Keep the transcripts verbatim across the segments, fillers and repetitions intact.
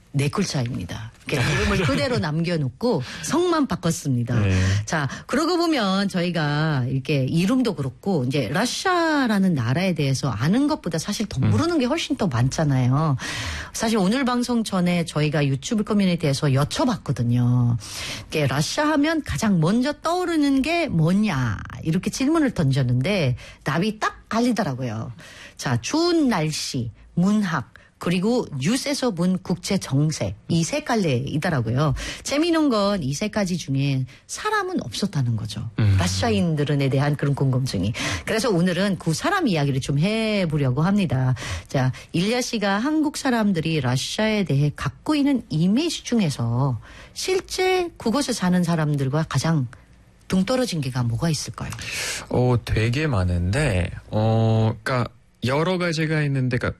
네 글자입니다. 이름을 그대로 남겨놓고 성만 바꿨습니다. 네. 자, 그러고 보면 저희가 이렇게 이름도 그렇고 이제 러시아라는 나라에 대해서 아는 것보다 사실 더 모르는 음. 게 훨씬 더 많잖아요. 사실 오늘 방송 전에 저희가 유튜브 커뮤니티에서 여쭤봤거든요. 이게 러시아 하면 가장 먼저 떠오르는 게 뭐냐 이렇게 질문을 던졌는데 답이 딱 갈리더라고요. 자, 추운 날씨, 문학, 그리고 뉴스에서 본 국제 정세 이 세 갈래이더라고요. 재미있는 건 이 세 가지 중에 사람은 없었다는 거죠. 음. 러시아인들에 대한 그런 궁금증이. 그래서 오늘은 그 사람 이야기를 좀 해보려고 합니다. 자, 일리아 씨가 한국 사람들이 러시아에 대해 갖고 있는 이미지 중에서 실제 그곳에 사는 사람들과 가장 동떨어진 게가 뭐가 있을까요? 어, 되게 많은데, 어, 그러니까. 여러 가지가 있는데, 그러니까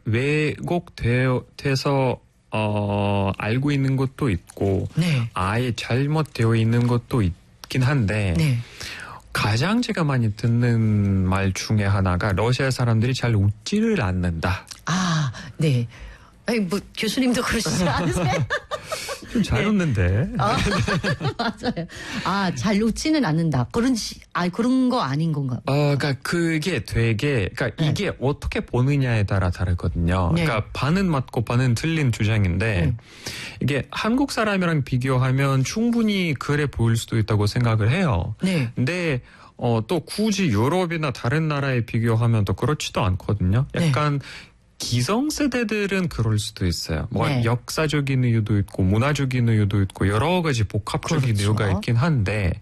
왜곡돼서 어, 알고 있는 것도 있고, 네. 아예 잘못되어 있는 것도 있긴 한데, 네. 가장 제가 많이 듣는 말 중에 하나가 러시아 사람들이 잘 웃지를 않는다. 아, 네. 아니, 뭐 교수님도 그러시지 않으세요? 좀 잘 웃는데. 네. 아, 맞아요. 아, 잘 웃지는 않는다. 그런, 아, 그런 거 아닌 건가? 어, 그러니까 그게 되게, 그러니까 네. 이게 어떻게 보느냐에 따라 다르거든요. 네. 그러니까 반은 맞고 반은 틀린 주장인데, 네. 이게 한국 사람이랑 비교하면 충분히 그래 보일 수도 있다고 생각을 해요. 네. 근데, 어, 또 굳이 유럽이나 다른 나라에 비교하면 또 그렇지도 않거든요. 약간, 네. 기성세대들은 그럴 수도 있어요. 뭐 네. 역사적인 이유도 있고 문화적인 이유도 있고 여러 가지 복합적인 그렇죠. 이유가 있긴 한데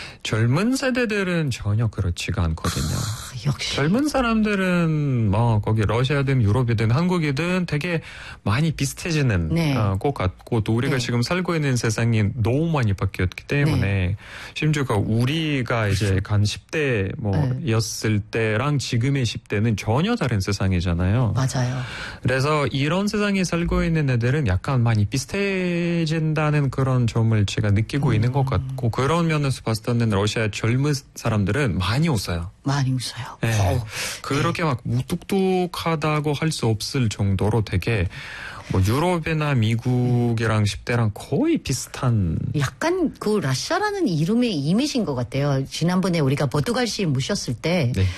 젊은 세대들은 전혀 그렇지가 않거든요. 아, 역시. 젊은 사람들은 뭐 거기 러시아든 유럽이든 한국이든 되게 많이 비슷해지는 네. 어, 것 같고 또 우리가 네. 지금 살고 있는 세상이 너무 많이 바뀌었기 때문에 네. 심지어 우리가 이제 간 십 대 뭐였을 네. 때랑 지금의 십 대는 전혀 다른 세상이잖아요. 맞아요. 그래서 이런 세상에 살고 있는 애들은 약간 많이 비슷해진다는 그런 점을 제가 느끼고 음. 있는 것 같고 그런 면에서 봤을 때는 러시아 젊은 사람들은 많이 웃어요. 많이 웃어요. 네. 그렇게 네. 막 무뚝뚝하다고 할 수 없을 정도로 되게 뭐 유럽이나 미국이랑 십 대랑 거의 비슷한. 약간 그 러시아라는 이름의 이미지인 것 같아요. 지난번에 우리가 포르투갈 씨 모셨을 때 네.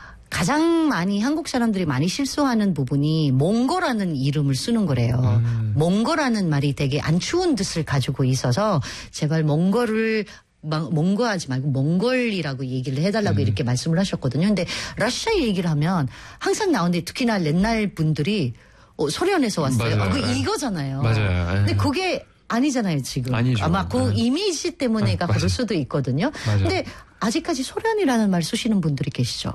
가장 많이 한국 사람들이 많이 실수하는 부분이 몽고라는 이름을 쓰는 거래요. 음. 몽고라는 말이 되게 안 추운 뜻을 가지고 있어서 제발 몽고를 몽고하지 말고 몽골이라고 얘기를 해달라고 음. 이렇게 말씀을 하셨거든요. 근데 러시아 얘기를 하면 항상 나오는데 특히나 옛날 분들이 어, 소련에서 왔어요. 맞아요. 어, 그 이거잖아요. 맞아요. 근데 그게 아니잖아요, 지금. 아니죠. 아마 그 네. 이미지 때문에가 네, 그럴 수도 있거든요. 맞아요. 근데 아직까지 소련이라는 말 쓰시는 분들이 계시죠?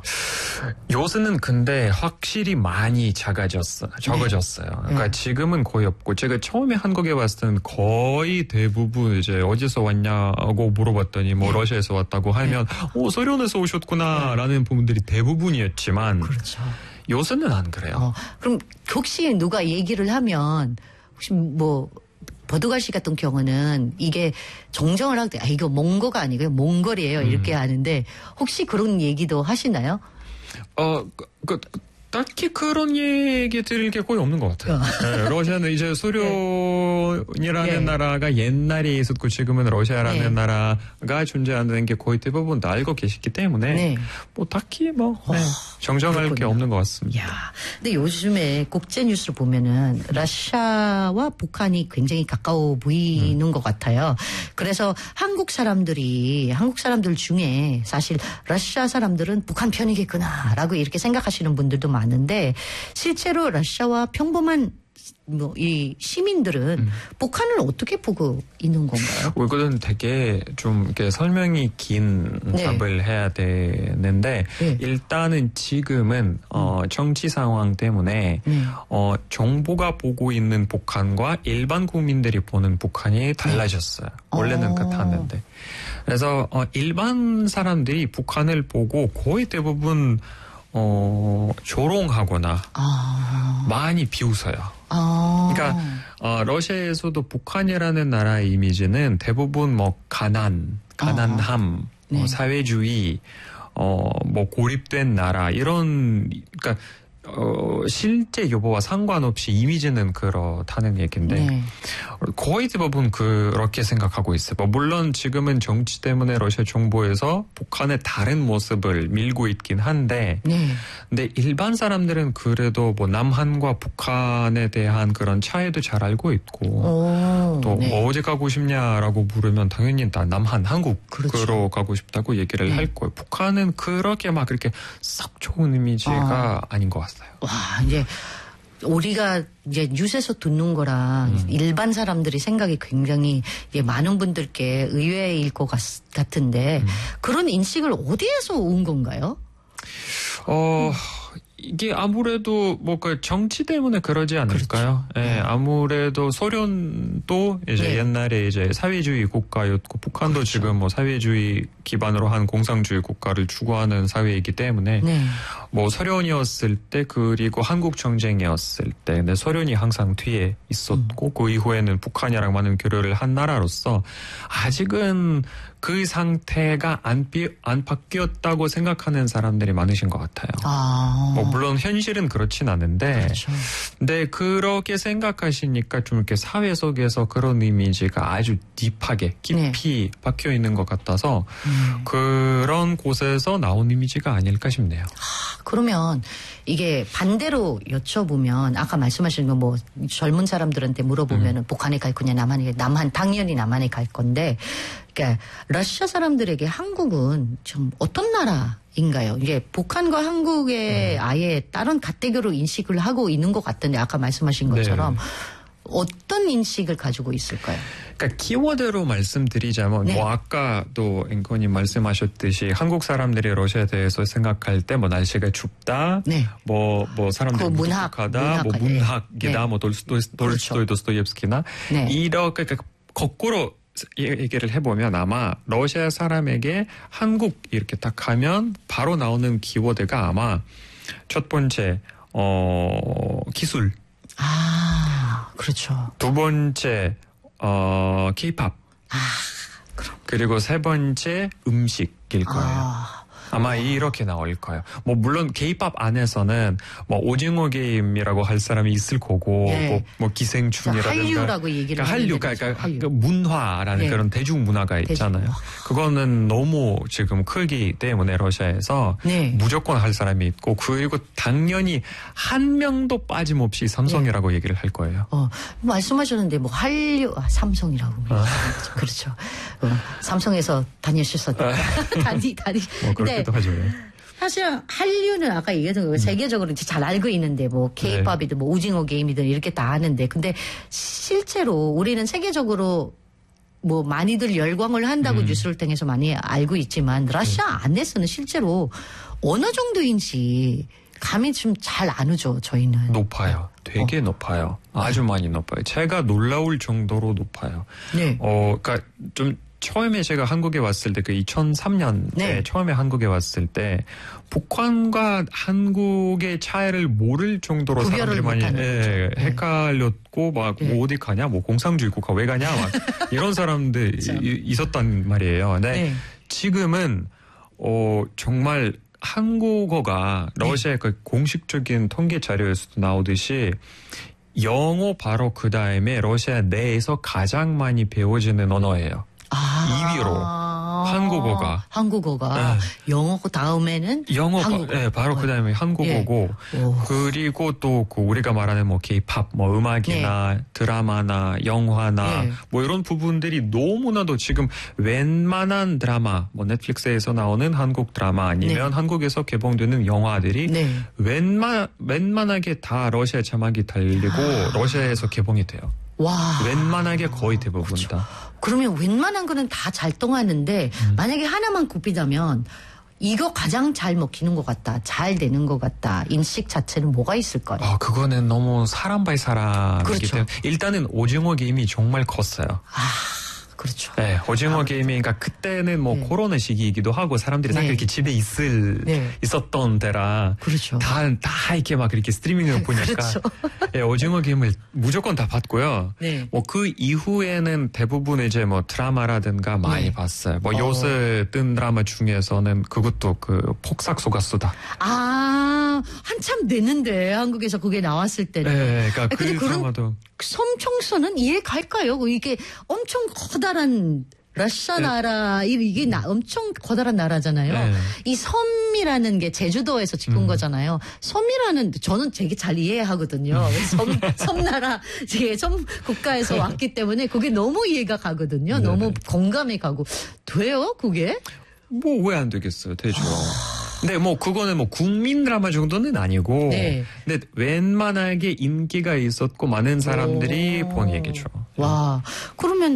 요새는 근데 확실히 많이 작아졌어, 적어졌어요. 네. 그러니까 네. 지금은 거의 없고 제가 처음에 한국에 왔을 때는 거의 대부분 이제 어디서 왔냐고 물어봤더니 뭐 네. 러시아에서 왔다고 하면 네. 오 소련에서 오셨구나라는 네. 부분들이 대부분이었지만 그렇죠. 요새는 안 그래요. 어, 그럼 혹시 누가 얘기를 하면 혹시 뭐 포르투갈 씨 같은 경우는 이게 정정을 하게 아 이거 몽고가 아니고요 몽골이에요 이렇게 음. 하는데 혹시 그런 얘기도 하시나요? 어, 그, 그 딱히 그런 얘기 들을 게 거의 없는 것 같아요. 네, 러시아는 이제 소련이라는 네. 나라가 옛날에 있었고 지금은 러시아라는 네. 나라가 존재하는 게 거의 대부분 다 알고 계시기 때문에 네. 뭐 딱히 뭐 네, 정정할 그렇군요. 게 없는 것 같습니다. 야, 근데 요즘에 국제 뉴스를 보면은 러시아와 북한이 굉장히 가까워 보이는 음. 것 같아요. 그래서 한국 사람들이 한국 사람들 중에 사실 러시아 사람들은 북한 편이겠구나라고 이렇게 생각하시는 분들도 많아요. 많은데 실제로 러시아와 평범한 뭐 이 시민들은 음. 북한을 어떻게 보고 있는 건가요? 이거는 되게 좀 이렇게 설명이 긴 네. 답을 해야 되는데 네. 일단은 지금은 음. 어, 정치 상황 때문에 네. 어, 정부가 보고 있는 북한과 일반 국민들이 보는 북한이 달라졌어요. 네. 원래는 같았는데. 그래서 어, 일반 사람들이 북한을 보고 거의 대부분 어, 조롱하거나 아. 많이 비웃어요. 아. 그러니까 어, 러시아에서도 북한이라는 나라의 이미지는 대부분 뭐 가난, 가난함, 아. 네. 어, 사회주의, 어, 뭐 고립된 나라 이런 그러니까 어, 실제 여부와 상관없이 이미지는 그렇다는 얘기인데 네. 거의 대부분 그렇게 생각하고 있어요. 뭐 물론 지금은 정치 때문에 러시아 정부에서 북한의 다른 모습을 밀고 있긴 한데 네. 근데 일반 사람들은 그래도 뭐 남한과 북한에 대한 그런 차이도 잘 알고 있고 오, 또 네. 뭐 어디 가고 싶냐라고 물으면 당연히 다 남한, 한국으로 그렇죠. 가고 싶다고 얘기를 네. 할 거예요. 북한은 그렇게 막 그렇게 썩 좋은 이미지가 아. 아닌 것 같아요. 와, 이제 우리가 이제 뉴스에서 듣는 거랑 음. 일반 사람들이 생각이 굉장히 이제 많은 분들께 의외일 것 같, 같은데 음. 그런 인식을 어디에서 온 건가요? 어. 음. 이게 아무래도 뭐 그 정치 때문에 그러지 않을까요? 그렇죠. 예, 아무래도 소련도 이제 네. 옛날에 이제 사회주의 국가였고 북한도 그렇죠. 지금 뭐 사회주의 기반으로 한 공산주의 국가를 추구하는 사회이기 때문에 네. 뭐 소련이었을 때 그리고 한국 전쟁이었을 때 근데 소련이 항상 뒤에 있었고 음. 그 이후에는 북한이랑 많은 교류를 한 나라로서 아직은 그 상태가 안, 비, 안 바뀌었다고 생각하는 사람들이 많으신 것 같아요. 아. 뭐 물론 현실은 그렇진 않은데, 그렇죠. 근데 그렇게 생각하시니까 좀 이렇게 사회 속에서 그런 이미지가 아주 딥하게 깊이 네. 박혀 있는 것 같아서 음. 그런 곳에서 나온 이미지가 아닐까 싶네요. 아, 그러면 이게 반대로 여쭤보면 아까 말씀하신 거 뭐 젊은 사람들한테 물어보면은 음. 북한에 갈 거냐 남한에 남한 당연히 남한에 갈 건데. 그러니까 러시아 사람들에게 한국은 좀 어떤 나라인가요? 이제 북한과 한국의 음. 아예 다른 가teg어리로 인식을 하고 있는 것 같은데 아까 말씀하신 것처럼 네. 어떤 인식을 가지고 있을까요? 그러니까 키워드로 말씀드리자면 네. 뭐 아까도 앵커님 말씀하셨듯이 한국 사람들이 러시아에 대해서 생각할 때 뭐 날씨가 춥다, 뭐뭐 네. 뭐, 뭐 사람들이 그 무뚝하다, 문학, 뭐 문학이다, 네. 뭐 돌스토이, 돌스토이 도스토옙스키나 그렇죠. 이렇게 거꾸로 얘기를 해보면 아마 러시아 사람에게 한국 이렇게 딱 하면 바로 나오는 키워드가 아마 첫 번째 어 기술 아 그렇죠 두 번째 어 케이팝 아 그럼 그리고 세 번째 음식일 거예요. 아. 아마 이렇게 나올 거예요. 뭐 물론 케이팝 안에서는 뭐 오징어 게임이라고 할 사람이 있을 거고 네. 뭐, 뭐 기생충이라든가 한류라고 얘기를 그러니까 한류, 그러니까 한류. 문화라는 네. 그런 대중문화가 있잖아요. 대중. 그거는 너무 지금 크기 때문에 러시아에서 네. 무조건 할 사람이 있고 그리고 당연히 한 명도 빠짐없이 삼성이라고 네. 얘기를 할 거예요. 어, 말씀하셨는데 뭐 한류 아, 삼성이라고 어. 그렇죠. 어, 삼성에서 다니셨었다. 다니 다니. 뭐 근데 사실 한류는 아까 얘기했던 거 음. 세계적으로 잘 알고 있는데 뭐 케이팝이든 뭐 오징어 게임이든 이렇게 다 아는데 근데 실제로 우리는 세계적으로 뭐 많이들 열광을 한다고 음. 뉴스를 통해서 많이 알고 있지만 러시아 음. 안에서는 실제로 어느 정도인지 감이 좀 잘 안 오죠 저희는. 높아요. 되게 어. 높아요. 아주 많이 높아요. 제가 놀라울 정도로 높아요. 네. 어, 그러니까 좀 처음에 제가 한국에 왔을 때 그 이천삼 년에 네. 처음에 한국에 왔을 때 북한과 한국의 차이를 모를 정도로 사람들이 많이 예, 헷갈렸고 막 네. 뭐 어디 가냐 뭐 공산주의 국가 왜 가냐 막 이런 사람들이 있었단 말이에요. 근데 네. 지금은 어 정말 한국어가 러시아의 네. 그 공식적인 통계 자료에서도 나오듯이 영어 바로 그 다음에 러시아 내에서 가장 많이 배워지는 언어예요. 아. 이 위로 한국어가 한국어가 네. 영어 다음에는 영어가 한국어. 네, 바로 그 다음에 한국어고 예. 그리고 또 그 우리가 말하는 뭐 K-팝 뭐 음악이나 네. 드라마나 영화나 네. 뭐 이런 부분들이 너무나도 지금 웬만한 드라마 뭐 넷플릭스에서 나오는 한국 드라마 아니면 네. 한국에서 개봉되는 영화들이 네. 웬만 웬만하게 다 러시아 자막이 달리고 아. 러시아에서 개봉이 돼요. 와. 웬만하게 거의 대부분 그렇죠. 다. 그러면 웬만한 거는 다 잘 통하는데 음. 만약에 하나만 굽히자면 이거 가장 잘 먹히는 것 같다. 잘 되는 것 같다. 인식 자체는 뭐가 있을까요? 아, 그거는 너무 사람 바이 사람이기 그렇죠. 때문에 일단은 오징어 게임이 정말 컸어요. 아. 그렇죠. 네, 오징어 아, 게임이, 그러니까 그때는 뭐 네. 코로나 시기이기도 하고 사람들이 다 네. 이렇게 집에 있을, 네. 있었던 때라. 그렇죠. 다, 다 이렇게 막 이렇게 스트리밍을 보니까. 그렇죠. 네, 오징어 게임을 무조건 다 봤고요. 네. 뭐 그 이후에는 대부분 이제 뭐 드라마라든가 많이 네. 봤어요. 뭐 어. 요새 뜬 드라마 중에서는 그것도 그 폭삭 속았수다. 아. 와, 한참 됐는데 한국에서 그게 나왔을 때는. 네, 그러니까 그 근데 그런 드라마도 섬 청소는 이해 갈까요? 이게 엄청 커다란 러시아 나라 이게 나, 엄청 커다란 나라잖아요. 네. 이 섬이라는 게 제주도에서 찍은 음. 거잖아요. 섬이라는 저는 되게 잘 이해하거든요. 섬 섬나라 섬 국가에서 왔기 때문에 그게 너무 이해가 가거든요. 네네. 너무 공감이 가고 돼요, 그게? 뭐 왜 안 되겠어요, 되죠. 근데 뭐 그거는 뭐 국민 드라마 정도는 아니고, 네. 근데 웬만하게 인기가 있었고 많은 사람들이 본 얘기죠. 와, 그러면.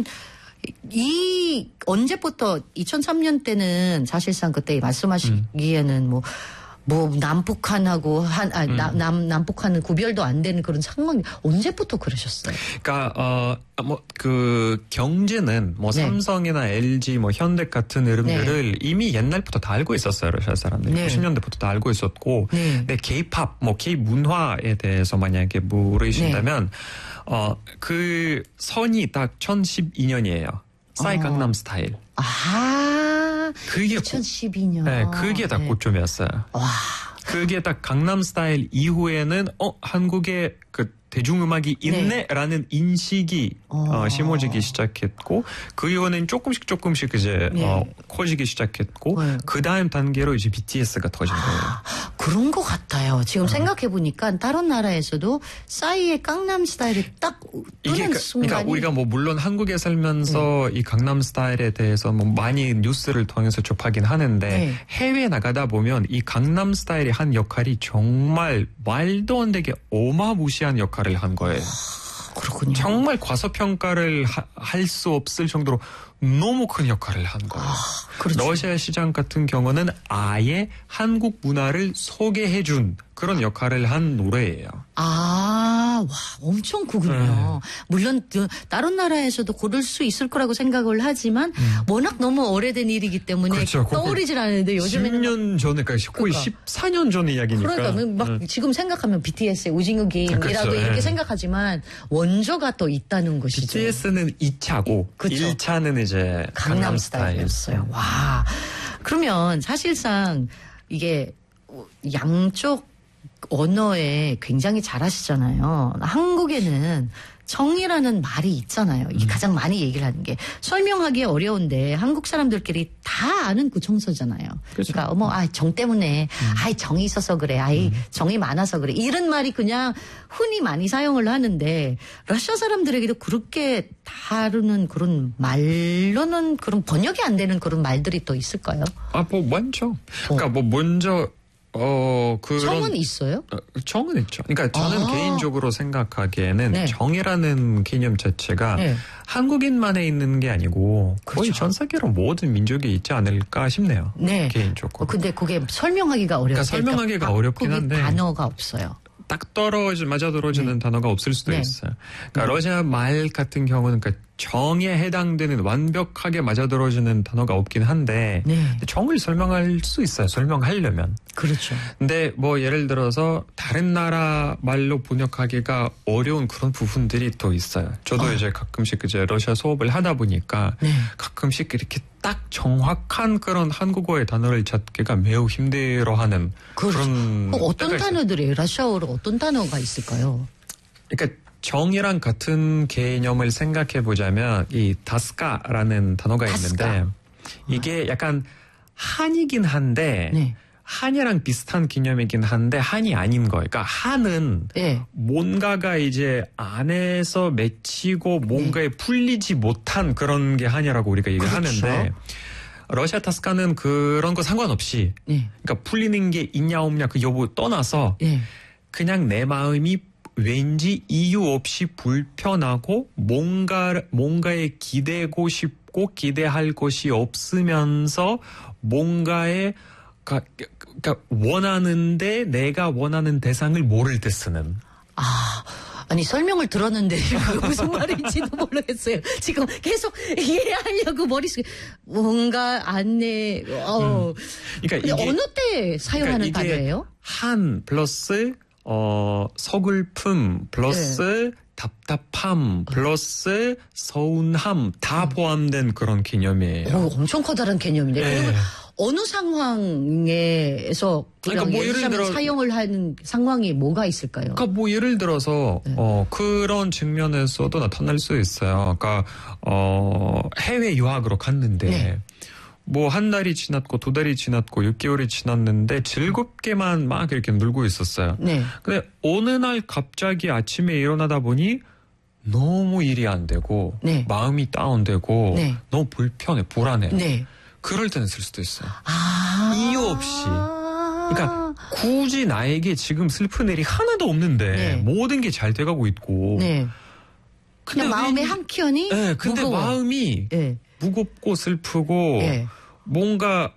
이 언제부터 이천삼 년 때는 사실상 그때 말씀하시기에는 뭐 뭐 남북한하고 한 아, 음. 남 남북한은 구별도 안 되는 그런 상황이 언제부터 그러셨어요? 그러니까 어 뭐 그 경제는 뭐 네. 삼성이나 엘지 뭐 현대 같은 이름들을 네. 이미 옛날부터 다 알고 있었어요. 러시아 사람들이 네. 구십 년대부터 다 알고 있었고, 네. 근데 K-팝 뭐 K 문화에 대해서 만약에 물으신다면 네. 어 그 선이 딱 천십이 년이에요. 싸이 어. 강남 스타일. 아, 그게 이천십이 년. 네, 그게 딱 고점이었어요. 와. 그게 딱 강남 스타일 이후에는 어 한국의 그 대중음악이 있네라는 네. 인식이 어. 어, 심어지기 시작했고 그 이후에는 조금씩 조금씩 이제 네. 어, 커지기 시작했고 네. 그 다음 단계로 이제 비티에스가 터진 거예요. 아, 그런 것 같아요. 지금 어. 생각해 보니까 다른 나라에서도 싸이의 강남 스타일이 딱 뜨는 이게 순간이. 그러니까 우리가 뭐 물론 한국에 살면서 네. 이 강남 스타일에 대해서 뭐 많이 뉴스를 통해서 접하긴 하는데 네. 해외에 나가다 보면 이 강남 스타일이 한 역할이 정말 말도 안 되게 어마무시한 역할을 한 거예요. 그렇군요. 정말 과소평가를 할 수 없을 정도로 너무 큰 역할을 한 거예요. 아, 그렇죠. 러시아 시장 같은 경우는 아예 한국 문화를 소개해준 그런 역할을 한 노래예요. 아, 와, 엄청 크군요. 네. 물론 다른 나라에서도 고를 수 있을 거라고 생각을 하지만 음. 워낙 너무 오래된 일이기 때문에 그렇죠. 떠오르질 않는데 요즘에는 십 년 전에까지 거의 그러니까. 십사 년 전 이야기니까. 그러니까 막 네. 지금 생각하면 비티에스의 오징어 게임이라고 그렇죠. 이렇게 네. 생각하지만 원조가 또 있다는 것이죠. 비티에스는 이 차고 그렇죠. 일 차는 이제 강남, 강남 스타일이었어요. 와, 그러면 사실상 이게 양쪽 언어에 굉장히 잘하시잖아요. 한국에는 정이라는 말이 있잖아요. 이게 음. 가장 많이 얘기를 하는 게 설명하기 어려운데 한국 사람들끼리 다 아는 그 정서잖아요. 그렇죠. 그러니까 어머, 아, 정 때문에, 음. 아이 정이 있어서 그래, 아이 음. 정이 많아서 그래. 이런 말이 그냥 흔히 많이 사용을 하는데 러시아 사람들에게도 그렇게 다루는 그런 말로는 그런 번역이 안 되는 그런 말들이 또 있을까요? 아, 뭐 먼저. 그러니까 뭐 먼저. 어, 그런. 정은 있어요? 정은 있죠. 그러니까 저는 아. 개인적으로 생각하기에는 네. 정이라는 개념 자체가 네. 한국인만에 있는 게 아니고 그렇죠. 거의 전 세계로 모든 민족이 있지 않을까 싶네요. 네. 개인적으로. 어, 근데 그게 설명하기가 어려워요. 그러니까 설명하기가 그러니까 어렵긴 한데. 단어가 없어요. 딱 떨어지, 맞아 떨어지는 네. 단어가 없을 수도 네. 있어요. 그러니까 네. 러시아 말 같은 경우는 그러니까 정에 해당되는 완벽하게 맞아 떨어지는 단어가 없긴 한데 네. 정을 설명할 수 있어요. 설명하려면. 그렇죠. 근데 뭐 예를 들어서 다른 나라 말로 번역하기가 어려운 그런 부분들이 또 있어요. 저도 어. 이제 가끔씩 이제 러시아 수업을 하다 보니까 네. 가끔씩 이렇게 딱 정확한 그런 한국어의 단어를 찾기가 매우 힘들어하는 그렇죠. 그런 어떤 단어들이 러시아어로 어떤 단어가 있을까요? 그러니까 정이랑 같은 개념을 생각해 보자면 이 다스카라는 단어가 다스카. 있는데 이게 약간 한이긴 한데 네. 한이랑 비슷한 개념이긴 한데 한이 아닌 거예요. 그러니까 한은 네. 뭔가가 이제 안에서 맺히고 뭔가에 네. 풀리지 못한 그런 게 한이라고 우리가 얘기를 그렇죠. 하는데 러시아 다스카는 그런 거 상관없이 네. 그러니까 풀리는 게 있냐 없냐 그 여부 떠나서 네. 그냥 내 마음이 왠지 이유 없이 불편하고 뭔가 뭔가에 기대고 싶고 기대할 것이 없으면서 뭔가에 그러니까 원하는데 내가 원하는 대상을 모를 때 쓰는. 아. 아니 설명을 들었는데 무슨 말인지도 모르겠어요. 지금 계속 이해하려고 머릿속에 뭔가 안내. 어. 음. 그러니까 이게 어느 때 사용하는 그러니까 단어예요? 한 플러스 어 서글픔 플러스 네. 답답함 플러스 서운함 다 포함된 그런 개념이에요. 오, 엄청 커다란 개념이네요. 네. 어느 상황에서 그러니까 뭐 예를 들어 사용을 하는 상황이 뭐가 있을까요? 그러니까 뭐 예를 들어서 네. 어 그런 측면에서도 나타날 수 있어요. 그러니까 어 해외 유학으로 갔는데 네. 뭐 한 달이 지났고 두 달이 지났고 육 개월이 지났는데 즐겁게만 막 이렇게 놀고 있었어요. 네. 근데 어느 날 갑자기 아침에 일어나다 보니 너무 일이 안 되고 네. 마음이 다운되고 네. 너무 불편해, 불안해. 네. 그럴 때는 쓸 수도 있어요. 아~ 이유 없이. 그러니까 굳이 나에게 지금 슬픈 일이 하나도 없는데 네. 모든 게 잘 돼가고 있고. 네. 그냥 마음의 한켠이 네, 근데 무거워. 마음이 네. 무겁고 슬프고 네. 뭔가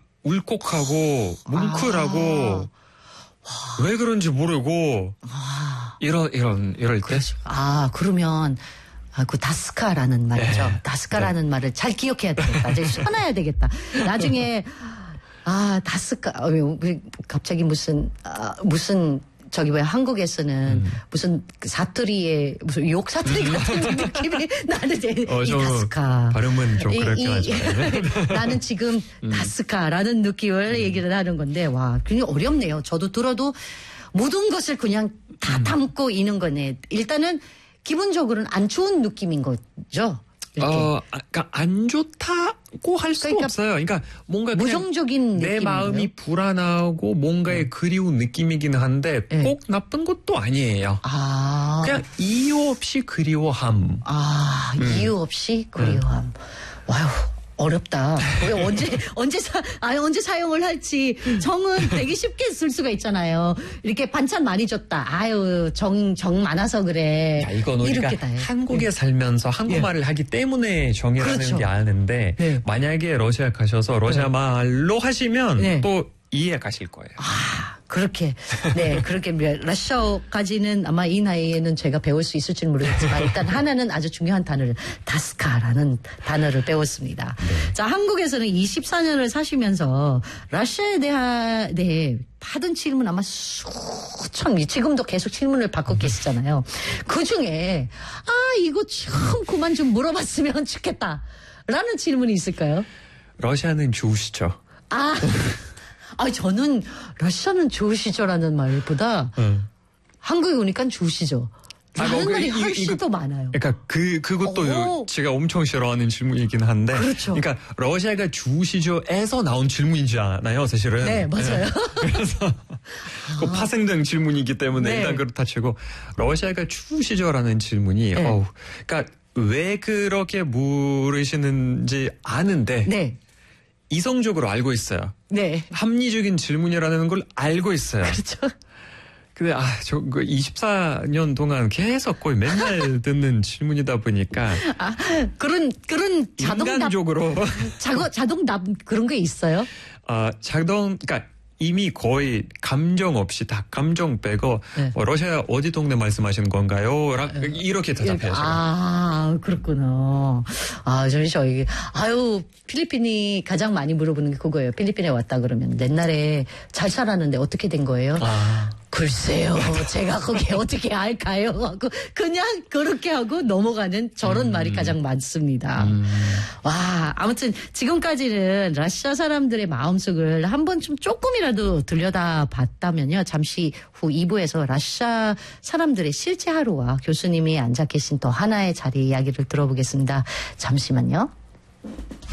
울컥하고 뭉클하고 아~ 왜 그런지 모르고 아~ 이런 이런 이럴 때. 아 그러면. 아, 그 다스카라는 말이죠. 네. 다스카라는 네. 말을 잘 기억해야 되겠다. 이제 써놔야 되겠다. 나중에 아 다스카 갑자기 무슨 아, 무슨 저기 왜 한국에서는 음. 무슨 사투리에 무슨 욕 사투리 같은 음. 느낌이 나는 이제 어, 이 다스카 발음은 좀 그렇게 하죠. 나는 지금 음. 다스카라는 느낌을 음. 얘기를 하는 건데 와 굉장히 어렵네요. 저도 들어도 모든 것을 그냥 다 담고 있는 거네. 일단은 기본적으로는 안 좋은 느낌인 거죠. 이렇게. 어, 그러니까 안 좋다고 할 수가 그러니까 없어요. 그러니까 뭔가 무정적인 내 마음이 불안하고 뭔가의 네. 그리운 느낌이긴 한데 네. 꼭 나쁜 것도 아니에요. 아. 그냥 이유 없이 그리워함. 아, 음. 이유 없이 그리워함. 음. 와우. 어렵다. 언제 언제 사 아 언제 사용을 할지 정은 되게 쉽게 쓸 수가 있잖아요. 이렇게 반찬 많이 줬다. 아유 정 정 많아서 그래. 야, 이건 우리가 한국에 네. 살면서 한국말을 네. 하기 때문에 정이라는 그렇죠. 게 아는데 네. 만약에 러시아 가셔서 러시아 네. 말로 하시면 네. 또 이해 가실 거예요. 아. 그렇게, 네, 그렇게, 러시아어까지는 아마 이 나이에는 제가 배울 수 있을지는 모르겠지만, 일단 하나는 아주 중요한 단어를, 다스카라는 단어를 배웠습니다. 네. 자, 한국에서는 이십사 년을 사시면서, 러시아에 대한, 네, 받은 질문 아마 수천, 지금도 계속 질문을 받고 계시잖아요. 그 중에, 아, 이거 참 그만 좀 물어봤으면 좋겠다. 라는 질문이 있을까요? 러시아는 좋으시죠? 아. 아, 저는 러시아는 좋으시죠라는 말보다 응. 한국에 오니까 좋으시죠. 라는 아, 뭐, 말이 훨씬 이거, 더 많아요. 그러니까 그 그것도 오. 제가 엄청 싫어하는 질문이긴 한데, 그렇죠. 그러니까 러시아가 좋으시죠에서 나온 질문이잖아요, 사실은. 네, 맞아요. 네. 그래서 아. 그 파생된 질문이기 때문에 네. 일단 그렇다 치고 러시아가 좋으시죠라는 질문이, 네. 어우, 그러니까 왜 그렇게 물으시는지 아는데. 네. 이성적으로 알고 있어요. 네. 합리적인 질문이라는 걸 알고 있어요. 그렇죠. 근데, 아, 저, 그 이십사 년 동안 계속 거의 맨날 듣는 질문이다 보니까. 아, 그런, 그런 자동답. 인간적으로. 자거, 자동답 그런 게 있어요? 아, 자동, 그러니까 이미 거의 감정 없이 다 감정 빼고 네. 어, 러시아 어디 동네 말씀하시는 건가요? 라, 이렇게 대답해요. 아 그렇구나. 아 저희 저희 아유 필리핀이 가장 많이 물어보는 게 그거예요. 필리핀에 왔다 그러면 옛날에 잘 살았는데 어떻게 된 거예요? 아. 글쎄요. 제가 거기에 어떻게 알까요? 하고 그냥 그렇게 하고 넘어가는 저런 음. 말이 가장 많습니다. 음. 와 아무튼 지금까지는 러시아 사람들의 마음속을 한 번쯤 조금이라도 들여다봤다면요. 잠시 후 이 부에서 러시아 사람들의 실제 하루와 교수님이 앉아 계신 또 하나의 자리 이야기를 들어보겠습니다. 잠시만요.